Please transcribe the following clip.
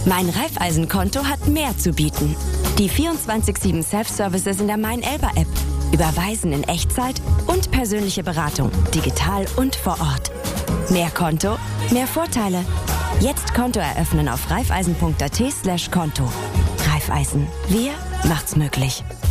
Mein Raiffeisen-Konto hat mehr zu bieten. Die 24/7 Self-Services in der Mein-Elba-App. Überweisen in Echtzeit und persönliche Beratung, digital und vor Ort. Mehr Konto, mehr Vorteile. Jetzt Konto eröffnen auf raiffeisen.at/Konto. Raiffeisen. Wir macht's möglich.